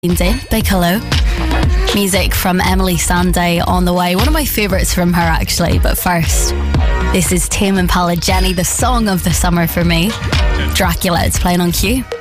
Big hello. Music from Emily Sandé on the way. One of my favourites from her, actually. But first, this is Tame Impala, Jenny, the song of the summer for me. Dracula, it's playing on Q.